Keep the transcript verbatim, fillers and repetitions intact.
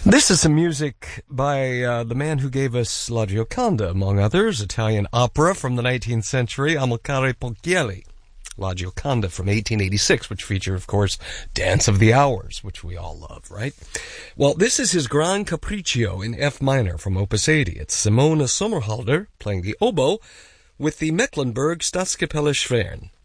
This is some music by uh, the man who gave us La Gioconda, among others, Italian opera from the nineteenth century, Amilcare Ponchielli. La Gioconda from eighteen eighty-six, which featured, of course, Dance of the Hours, which we all love, right? Well, this is his Gran Capriccio in F minor from Opus eighty. It's Simone Sommerhalder playing the oboe with the Mecklenburg Staatskapelle Schwern.